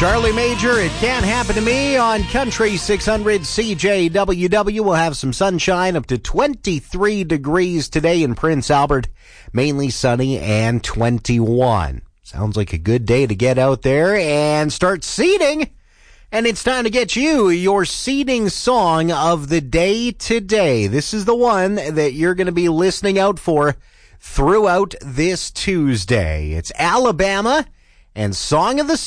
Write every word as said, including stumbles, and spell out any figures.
Charlie Major, It Can't Happen to Me on Country six hundred C J W W. We'll have some sunshine up to twenty-three degrees today in Prince Albert. Mainly sunny and twenty-one. Sounds like a good day to get out there and start seeding. And it's time to get you your seeding song of the day today. This is the one that you're going to be listening out for throughout this Tuesday. It's Alabama and Song of the